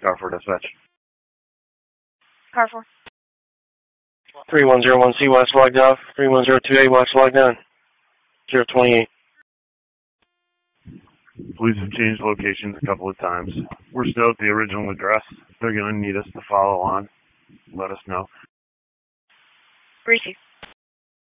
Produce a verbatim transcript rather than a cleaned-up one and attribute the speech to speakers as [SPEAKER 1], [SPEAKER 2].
[SPEAKER 1] Car four dispatch.
[SPEAKER 2] Car four.
[SPEAKER 3] three one zero one C Wax logged off. three one zero two A Wax logged on. zero twenty-eight.
[SPEAKER 1] Police have changed locations a couple of times. We're still at the original address. They're going to need us to follow on. Let us know.
[SPEAKER 2] Receive.